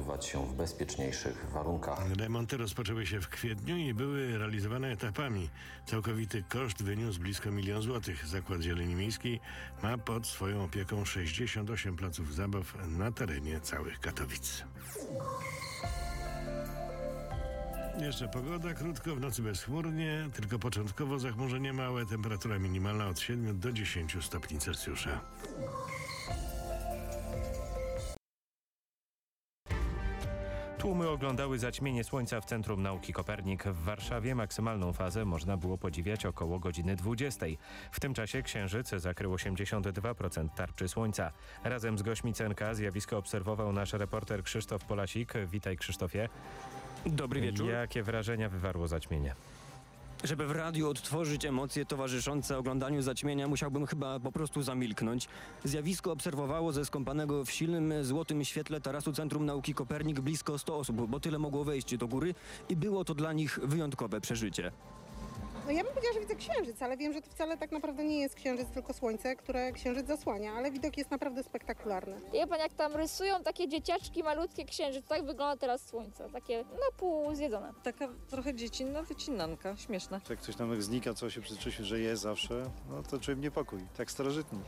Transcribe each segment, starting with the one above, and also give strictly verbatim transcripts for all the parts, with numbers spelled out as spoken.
odbywać się w bezpieczniejszych warunkach. Remonty rozpoczęły się w kwietniu i były realizowane etapami. Całkowity koszt wyniósł blisko milion złotych. Zakład Zieleni Miejskiej ma pod swoją opieką sześćdziesiąt osiem placów zabaw na terenie całych Katowic. Jeszcze pogoda, krótko, w nocy bezchmurnie, tylko początkowo zachmurzenie małe, temperatura minimalna od siedmiu do dziesięciu stopni Celsjusza. Tłumy oglądały zaćmienie słońca w Centrum Nauki Kopernik. W Warszawie maksymalną fazę można było podziwiać około godziny dwudziestej. W tym czasie Księżyc zakrył osiemdziesiąt dwa procent tarczy słońca. Razem z gośćmi C N K zjawisko obserwował nasz reporter Krzysztof Polasik. Witaj, Krzysztofie. Dobry wieczór. Jakie wrażenia wywarło zaćmienie? Żeby w radiu odtworzyć emocje towarzyszące oglądaniu zaćmienia, musiałbym chyba po prostu zamilknąć. Zjawisko obserwowało ze skąpanego w silnym, złotym świetle tarasu Centrum Nauki Kopernik blisko stu osób, bo tyle mogło wejść do góry i było to dla nich wyjątkowe przeżycie. No ja bym powiedziała, że widzę księżyc, ale wiem, że to wcale tak naprawdę nie jest księżyc, tylko słońce, które księżyc zasłania, ale widok jest naprawdę spektakularny. Wie pan, jak tam rysują takie dzieciaczki, malutkie księżyc, tak wygląda teraz słońce, takie na pół zjedzone. Taka trochę dziecinna wycinanka, śmieszna. Jak coś tam jak znika, co się przyczyni, że jest zawsze, no to czuję niepokój, tak starożytni.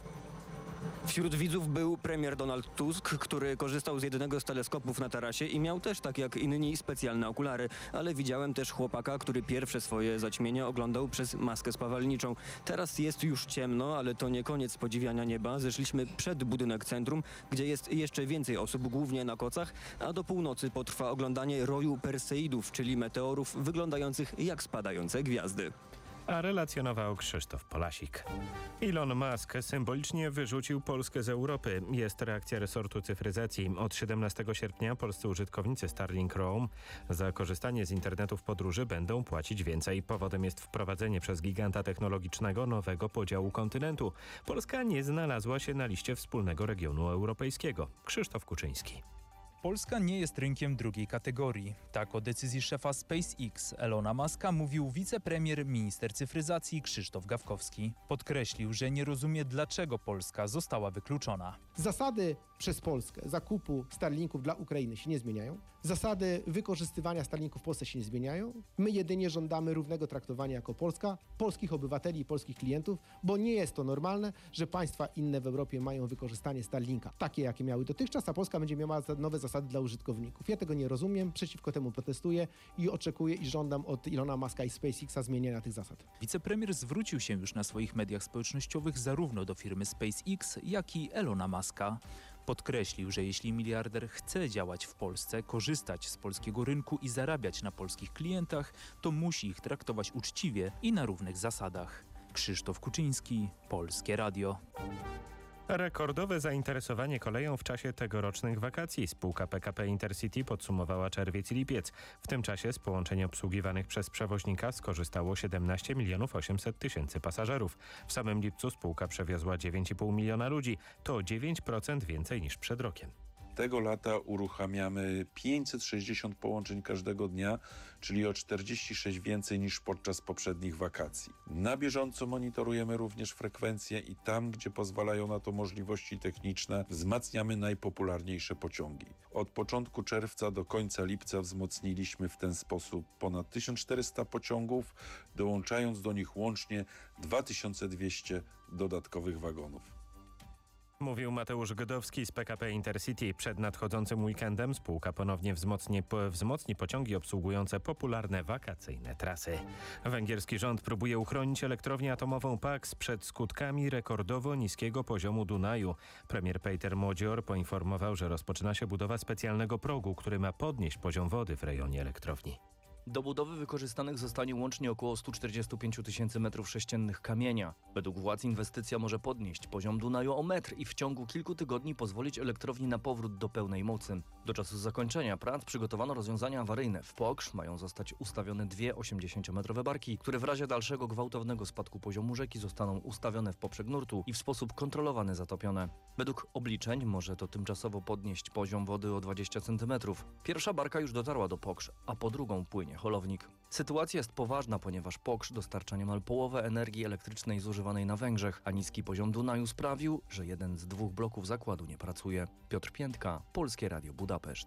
Wśród widzów był premier Donald Tusk, który korzystał z jednego z teleskopów na tarasie i miał też, tak jak inni, specjalne okulary. Ale widziałem też chłopaka, który pierwsze swoje zaćmienie oglądał przez maskę spawalniczą. Teraz jest już ciemno, ale to nie koniec podziwiania nieba. Zeszliśmy przed budynek centrum, gdzie jest jeszcze więcej osób, głównie na kocach, a do północy potrwa oglądanie roju Perseidów, czyli meteorów wyglądających jak spadające gwiazdy. A relacjonował Krzysztof Polasik. Elon Musk symbolicznie wyrzucił Polskę z Europy. Jest reakcja resortu cyfryzacji. Od siedemnastego sierpnia polscy użytkownicy Starlink Roam za korzystanie z internetu w podróży będą płacić więcej. Powodem jest wprowadzenie przez giganta technologicznego nowego podziału kontynentu. Polska nie znalazła się na liście wspólnego regionu europejskiego. Krzysztof Kuczyński. Polska nie jest rynkiem drugiej kategorii. Tak o decyzji szefa SpaceX Elona Muska mówił wicepremier, minister cyfryzacji Krzysztof Gawkowski. Podkreślił, że nie rozumie, dlaczego Polska została wykluczona. Zasady przez Polskę zakupu Starlinków dla Ukrainy się nie zmieniają. Zasady wykorzystywania Starlinków w Polsce się nie zmieniają. My jedynie żądamy równego traktowania jako Polska, polskich obywateli i polskich klientów, bo nie jest to normalne, że państwa inne w Europie mają wykorzystanie Starlinka takie, jakie miały dotychczas, a Polska będzie miała nowe zasady dla użytkowników. Ja tego nie rozumiem, przeciwko temu protestuję i oczekuję i żądam od Elona Muska i SpaceXa zmieniania tych zasad. Wicepremier zwrócił się już na swoich mediach społecznościowych zarówno do firmy SpaceX, jak i Elona Muska. Podkreślił, że jeśli miliarder chce działać w Polsce, korzystać z polskiego rynku i zarabiać na polskich klientach, to musi ich traktować uczciwie i na równych zasadach. Krzysztof Kuczyński, Polskie Radio. Rekordowe zainteresowanie koleją w czasie tegorocznych wakacji. Spółka P K P Intercity podsumowała czerwiec i lipiec. W tym czasie z połączeń obsługiwanych przez przewoźnika skorzystało siedemnaście milionów osiemset tysięcy pasażerów. W samym lipcu spółka przewiozła dziewięć i pół miliona ludzi. To dziewięć procent więcej niż przed rokiem. Tego lata uruchamiamy pięćset sześćdziesiąt połączeń każdego dnia, czyli o czterdzieści sześć więcej niż podczas poprzednich wakacji. Na bieżąco monitorujemy również frekwencje i tam, gdzie pozwalają na to możliwości techniczne, wzmacniamy najpopularniejsze pociągi. Od początku czerwca do końca lipca wzmocniliśmy w ten sposób ponad tysiąc czterysta pociągów, dołączając do nich łącznie dwa tysiące dwieście dodatkowych wagonów. Mówił Mateusz Godowski z P K P Intercity. Przed nadchodzącym weekendem spółka ponownie wzmocni, po, wzmocni pociągi obsługujące popularne wakacyjne trasy. Węgierski rząd próbuje uchronić elektrownię atomową Paks przed skutkami rekordowo niskiego poziomu Dunaju. Premier Peter Modzior poinformował, że rozpoczyna się budowa specjalnego progu, który ma podnieść poziom wody w rejonie elektrowni. Do budowy wykorzystanych zostanie łącznie około stu czterdziestu pięciu tysięcy metrów sześciennych kamienia. Według władz inwestycja może podnieść poziom Dunaju o metr i w ciągu kilku tygodni pozwolić elektrowni na powrót do pełnej mocy. Do czasu zakończenia prac przygotowano rozwiązania awaryjne. W Pokrzz mają zostać ustawione dwie osiemdziesięciometrowe barki, które w razie dalszego gwałtownego spadku poziomu rzeki zostaną ustawione w poprzek nurtu i w sposób kontrolowany zatopione. Według obliczeń może to tymczasowo podnieść poziom wody o dwadzieścia centymetrów. Pierwsza barka już dotarła do Pokrzz, a po drugą płynie Holownik. Sytuacja jest poważna, ponieważ Pokrzz dostarcza niemal połowę energii elektrycznej zużywanej na Węgrzech, a niski poziom Dunaju sprawił, że jeden z dwóch bloków zakładu nie pracuje. Piotr Piętka, Polskie Radio Budapeszt.